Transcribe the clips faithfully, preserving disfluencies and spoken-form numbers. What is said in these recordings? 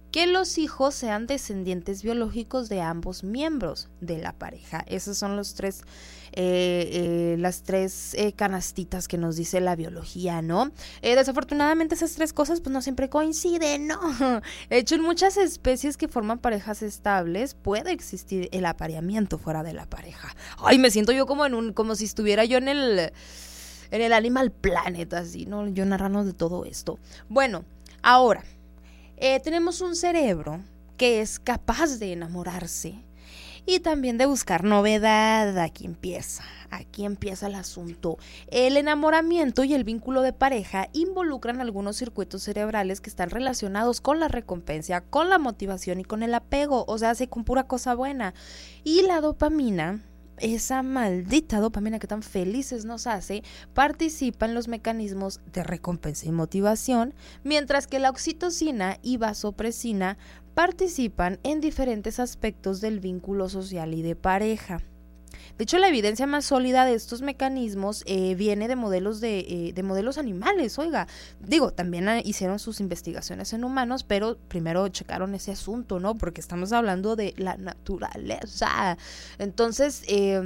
que los hijos sean descendientes biológicos de ambos miembros de la pareja. Esos son los tres, eh, eh, las tres eh, canastitas que nos dice la biología, ¿no? Eh, desafortunadamente esas tres cosas pues no siempre coinciden, ¿no? De hecho, en muchas especies que forman parejas estables puede existir el apareamiento fuera de la pareja. Ay, me siento yo como en un, como si estuviera yo en el, en el Animal Planet, así, ¿no? Yo narrando de todo esto. Bueno, ahora, Eh, tenemos un cerebro que es capaz de enamorarse y también de buscar novedad. Aquí empieza, aquí empieza el asunto. El enamoramiento y el vínculo de pareja involucran algunos circuitos cerebrales que están relacionados con la recompensa, con la motivación y con el apego, o sea, hace con pura cosa buena. Y la dopamina, esa maldita dopamina que tan felices nos hace, participa en los mecanismos de recompensa y motivación, mientras que la oxitocina y vasopresina participan en diferentes aspectos del vínculo social y de pareja. De hecho, la evidencia más sólida de estos mecanismos eh, viene de modelos de, eh, de modelos animales, oiga. Digo, también hicieron sus investigaciones en humanos, pero primero checaron ese asunto, ¿no? Porque estamos hablando de la naturaleza. Entonces, eh,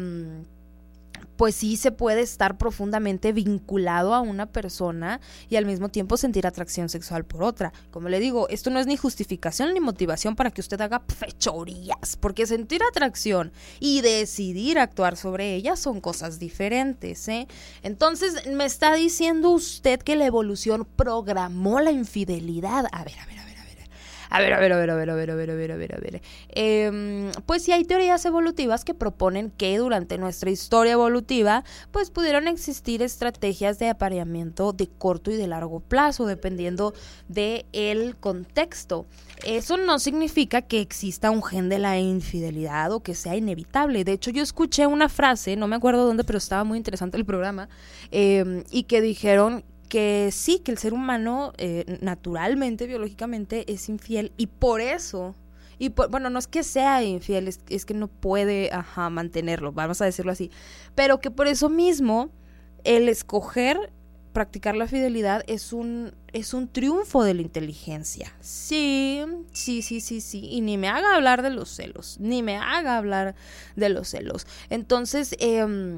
pues sí se puede estar profundamente vinculado a una persona y al mismo tiempo sentir atracción sexual por otra. Como le digo, esto no es ni justificación ni motivación para que usted haga fechorías, porque sentir atracción y decidir actuar sobre ella son cosas diferentes, ¿eh? Entonces, me está diciendo usted que la evolución programó la infidelidad. A ver, a ver, a ver. A ver, a ver, a ver, a ver, a ver, a ver, a ver, a ver, a ver. Eh, pues sí hay teorías evolutivas que proponen que durante nuestra historia evolutiva, pues pudieron existir estrategias de apareamiento de corto y de largo plazo, dependiendo del contexto. Eso no significa que exista un gen de la infidelidad o que sea inevitable. De hecho, yo escuché una frase, no me acuerdo dónde, pero estaba muy interesante el programa, eh, y que dijeron que sí, que el ser humano eh, naturalmente, biológicamente es infiel y por eso, y por, bueno, no es que sea infiel, es, es que no puede ajá, mantenerlo, vamos a decirlo así, pero que por eso mismo el escoger practicar la fidelidad es un, es un triunfo de la inteligencia. Sí, sí, sí, sí, sí, y ni me haga hablar de los celos, ni me haga hablar de los celos. Entonces, eh,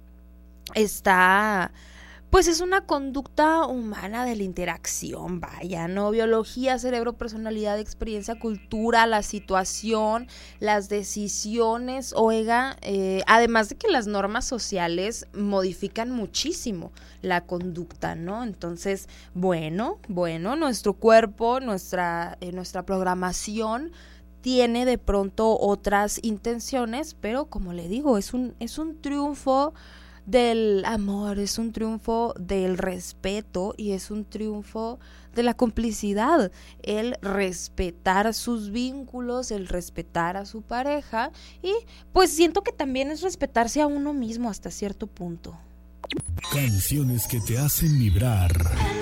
está... Pues es una conducta humana de la interacción, vaya, ¿no? Biología, cerebro, personalidad, experiencia, cultura, la situación, las decisiones, oiga, eh, además de que las normas sociales modifican muchísimo la conducta, ¿no? Entonces, bueno, bueno, nuestro cuerpo, nuestra, eh, nuestra programación tiene de pronto otras intenciones, pero como le digo, es un, es un triunfo del amor, es un triunfo del respeto y es un triunfo de la complicidad, el respetar sus vínculos, el respetar a su pareja y pues siento que también es respetarse a uno mismo hasta cierto punto. Canciones que te hacen vibrar.